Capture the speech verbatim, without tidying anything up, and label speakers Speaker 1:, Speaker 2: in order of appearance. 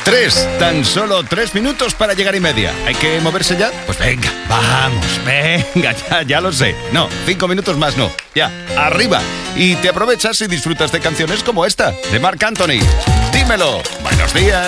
Speaker 1: Tres, tan solo tres minutos para llegar y media. ¿Hay que moverse ya? Pues venga, vamos, venga, ya, ya lo sé. No, cinco minutos más no, ya, arriba. Y te aprovechas y disfrutas de canciones como esta, de Marc Anthony. Dímelo. Buenos días.